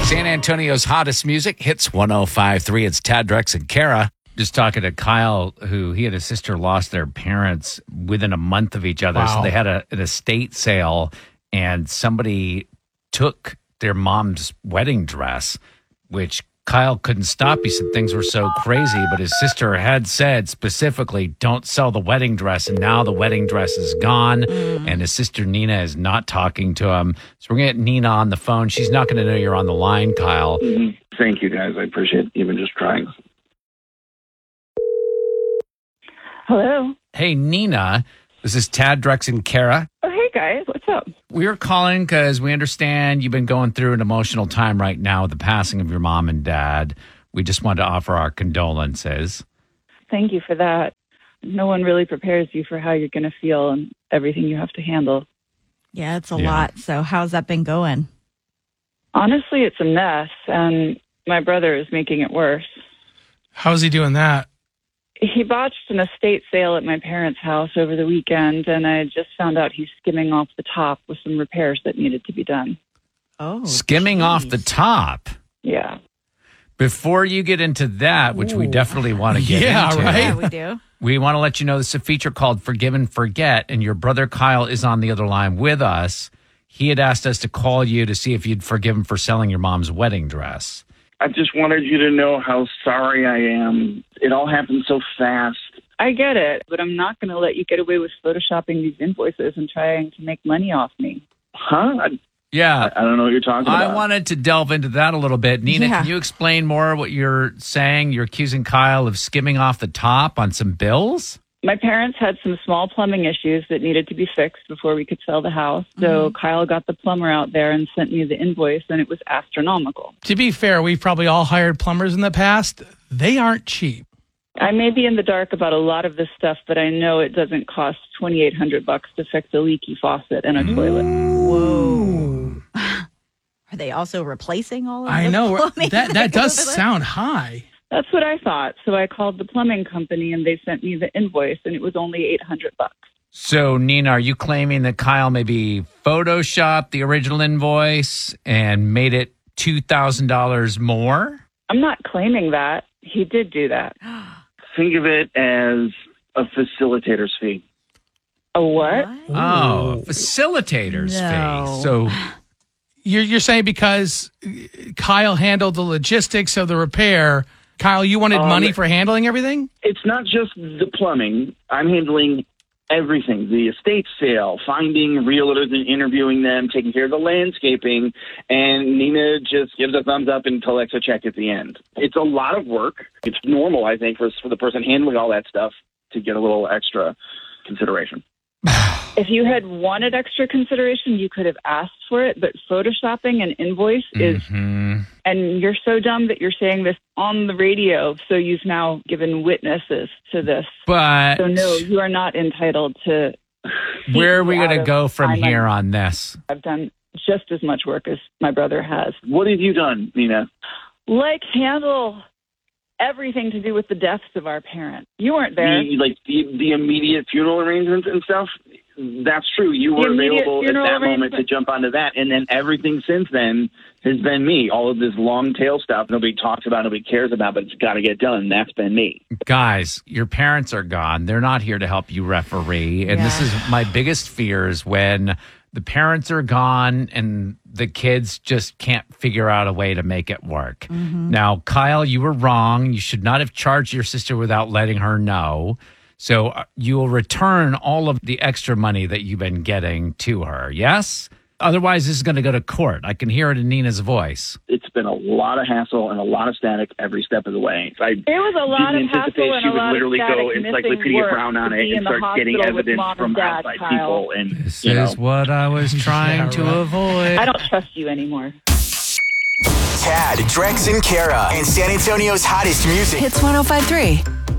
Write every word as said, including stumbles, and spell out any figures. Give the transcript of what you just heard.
San Antonio's hottest music, Hits one oh five point three. It's Tad, Drex, and Kara. Just talking to Kyle, who he and his sister lost their parents within a month of each other. Wow. So they had a, an estate sale, and somebody took their mom's wedding dress, which Kyle couldn't stop. He said things were so crazy, but his sister had said specifically, don't sell the wedding dress. And now the wedding dress is gone, mm. and his sister Nina is not talking to him. So we're going to get Nina on the phone. She's not going to know you're on the line, Kyle. Mm-hmm. Thank you, guys. I appreciate even just trying. Hello. Hey, Nina. This is Tad, Drex, and Kara. Oh, hey, guys. What's up? We were calling because we understand you've been going through an emotional time right now with the passing of your mom and dad. We just wanted to offer our condolences. Thank you for that. No one really prepares you for how you're going to feel and everything you have to handle. Yeah, it's a Yeah. lot. So how's that been going? Honestly, it's a mess, and my brother is making it worse. How's he doing that? He botched an estate sale at my parents' house over the weekend, and I just found out he's skimming off the top with some repairs that needed to be done. Oh, Skimming geez. off the top. Yeah. Before you get into that, which we Ooh. definitely want to get Yeah, into, right? Yeah, we do. we want to let you know this is a feature called Forgive and Forget, and your brother Kyle is on the other line with us. He had asked us to call you to see if you'd forgive him for selling your mom's wedding dress. I just wanted you to know how sorry I am. It all happened so fast. I get it, but I'm not going to let you get away with photoshopping these invoices and trying to make money off me. Huh? I, Yeah. I don't know what you're talking about. I wanted to delve into that a little bit. Nina, Yeah. can you explain more what you're saying? You're accusing Kyle of skimming off the top on some bills? My parents had some small plumbing issues that needed to be fixed before we could sell the house. So Mm-hmm. Kyle got the plumber out there and sent me the invoice, and it was astronomical. To be fair, we've probably all hired plumbers in the past. They aren't cheap. I may be in the dark about a lot of this stuff, but I know it doesn't cost twenty-eight hundred bucks to fix a leaky faucet and a toilet. Whoa. Are they also replacing all of I the know. plumbing That that does goes with it? sound high. That's what I thought. So I called the plumbing company, and they sent me the invoice, and it was only eight hundred bucks. So, Nina, are you claiming that Kyle maybe photoshopped the original invoice and made it two thousand dollars more? I'm not claiming that. He did do that. Think of it as a facilitator's fee. A what? Oh, facilitator's No. fee. So, You're you're saying because Kyle handled the logistics of the repair, Kyle, you wanted Um, money for handling everything? It's not just the plumbing. I'm handling everything. The estate sale, finding realtors and interviewing them, taking care of the landscaping, and Nina just gives a thumbs up and collects a check at the end. It's a lot of work. It's normal, I think, for, for the person handling all that stuff to get a little extra consideration. If you had wanted extra consideration, you could have asked for it, but photoshopping an invoice is, mhm. and you're so dumb that you're saying this on the radio, so you've now given witnesses to this. But So no, you are not entitled to. where are we out going to of go from my money. here on this? I've done just as much work as my brother has. What have you done, Nina? Like handle everything to do with the deaths of our parents. You weren't there. The, like the, the immediate funeral arrangements and stuff? That's true. You were The immediate available at funeral that moment to arrangement- jump onto that. And then everything since then has been me. All of this long tail stuff nobody talks about, nobody cares about, but it's got to get done. That's been me. Guys, your parents are gone. They're not here to help you referee. And this is my biggest fear is when the parents are gone and the kids just can't figure out a way to make it work. Now, Kyle, you were wrong. You should not have charged your sister without letting her know. So uh, you will return all of the extra money that you've been getting to her. Yes? Otherwise, this is going to go to court. I can hear it in Nina's voice. It's been a lot of hassle and a lot of static every step of the way. I There was a lot didn't of anticipate hassle and she a would lot literally of go static Encyclopedia missing work Brown on to it be and in the start getting hospital with evidence mom from and dad, outside Kyle. people. And This you know, is what I was trying Yeah, to right. avoid. I don't trust you anymore. Tad, Drex, and Kara, and San Antonio's hottest music. Hits one oh five point three.